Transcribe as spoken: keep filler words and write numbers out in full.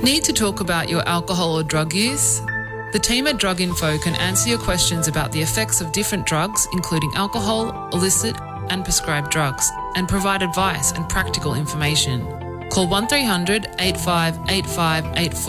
Need to talk about your alcohol or drug use? The team at Drug Info can answer your questions about the effects of different drugs, including alcohol, illicit and prescribed drugs, and provide advice and practical information. Call one three hundred eight five eight five eight four